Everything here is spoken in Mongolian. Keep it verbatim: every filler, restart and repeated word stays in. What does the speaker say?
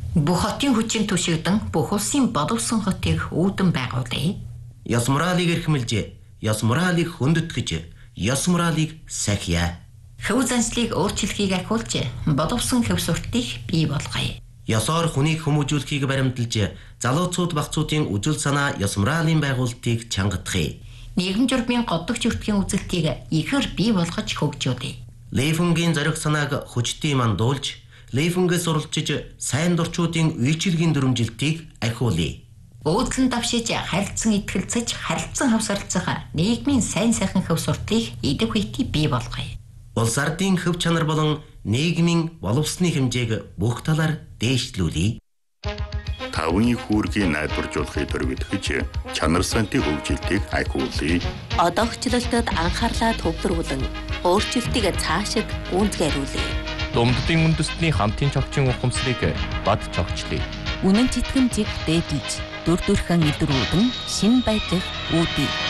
Бүх хотын хүчин түшигдэн бүх улсын боловсон хотыг үүдэн байгуулъя. Ёс моралыг эрхэмлж, ёс моралыг хөндөтгэж, ёс моралыг сахиа. Хөв заншлыг өөрчлөхийг ахиулж, боловсон хөв суртыг бий болгоё. Ёсоор хүнийг хүмүүжүүлэхийг баримталж, залууцууд багцуудын үжил санаа ёс моралын байгуулалтыг чангадахыг. Нийгэм журмын годдогч өртгийн үзэлтийг ихээр бий болгож хөгжүүлье. Лейфунгийн зориг санааг хүчтэй мандуулж, Лейфунгээс суралцж сайн дурчуудын үйлчилгийн дүрмжилтийг ахиулъя. Өөдлөн давшиж харилцан итгэлцэж харилцан хавсарлцах нийгмийн сайн сайхан хөв суртыг идэв хүйти бий болгоё. Улс ардын хөв чанар болон нийгмийн боловсны хэмжээг бүх талаар дээшлүүлье. Тавны хүүргийн найдваржуулахыг дөрвөлгөж чанар сантын хөгжилтийг ахиулъя. Одоогчлолтод анхаарлаа төвлөрүүлэн өөрчлөлтийг цаашид гүйцэтгүүлье. Думддын үндэстний хамтын цогцын ухамсарыг бад цогчлъя. Үнэн читгэмжийг дээдлж, дүр төрхөн илрүүлэн шин байдлыг үүдье.